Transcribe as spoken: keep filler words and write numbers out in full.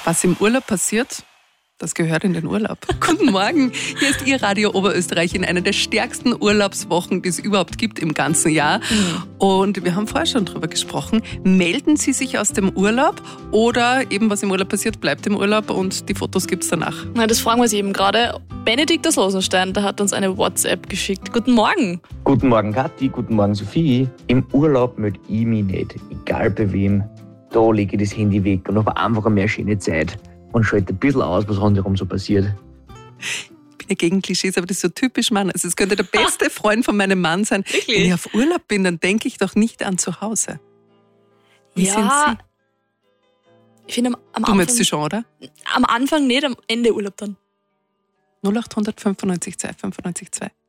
Was im Urlaub passiert, das gehört in den Urlaub. Guten Morgen, hier ist Ihr Radio Oberösterreich in einer der stärksten Urlaubswochen, die es überhaupt gibt im ganzen Jahr. Mhm. Und wir haben vorher schon drüber gesprochen. Melden Sie sich aus dem Urlaub oder eben was im Urlaub passiert, bleibt im Urlaub und die Fotos gibt es danach? Na, das fragen wir Sie eben gerade. Benedikt aus Losenstein, der hat uns eine WhatsApp geschickt. Guten Morgen. Guten Morgen Kathi, guten Morgen Sophie. Im Urlaub melde ich mich nicht, egal bei wem. Da lege ich das Handy weg und habe einfach mehr schöne Zeit. Und schalte ein bisschen aus, was rundherum so passiert. Ich bin ja gegen Klischees, aber das ist so typisch Mann. Also es könnte der beste Freund von meinem Mann sein. Wirklich? Wenn ich auf Urlaub bin, dann denke ich doch nicht an zu Hause. Wie ja, sind Sie? Ich finde am, am Du Anfang... möchtest schon, oder? Am Anfang nicht, am Ende Urlaub dann. null acht fünfundneunzig zwei fünfundneunzig zwei